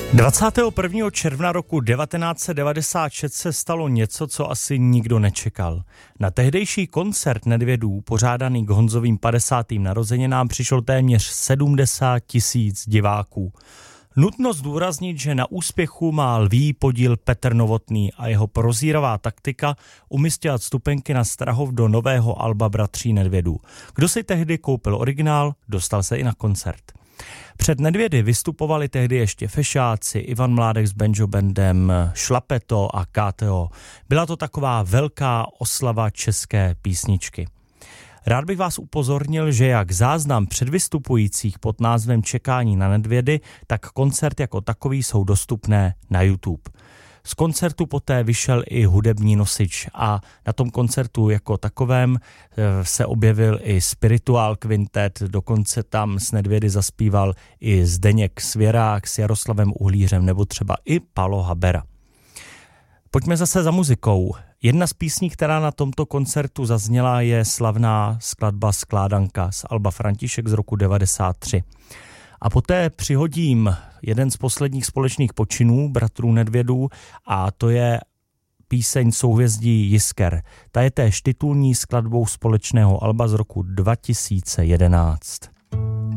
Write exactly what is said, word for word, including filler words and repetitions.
dvacátého prvního června roku devatenáct set devadesát šest se stalo něco, co asi nikdo nečekal. Na tehdejší koncert Nedvědů, pořádaný k Honzovým padesátým narozeninám, přišlo téměř sedmdesát tisíc diváků. Nutno zdůraznit, že na úspěchu má lví podíl Petr Novotný a jeho prozíravá taktika umístět vstupenky na Strahov do nového alba Bratří Nedvědů. Kdo si tehdy koupil originál, dostal se i na koncert. Před Nedvědy vystupovali tehdy ještě Fešáci, Ivan Mládek s Banjo Bandem, Šlapeto a K T O. Byla to taková velká oslava české písničky. Rád bych vás upozornil, že jak záznam předvystupujících pod názvem Čekání na Nedvědy, tak koncert jako takový jsou dostupné na YouTube. Z koncertu poté vyšel i hudební nosič a na tom koncertu jako takovém se objevil i Spiritual Quintet, dokonce tam s Nedvědy zaspíval i Zdeněk Svěrák s Jaroslavem Uhlířem nebo třeba i Palo Habera. Pojďme zase za muzikou. Jedna z písní, která na tomto koncertu zazněla, je slavná skladba Skládanka z alba František z roku devadesát tři. A poté přihodím jeden z posledních společných počinů bratrů Nedvědů a to je píseň Souhvězdí Jisker. Ta je též titulní skladbou společného alba z roku dva tisíce jedenáct.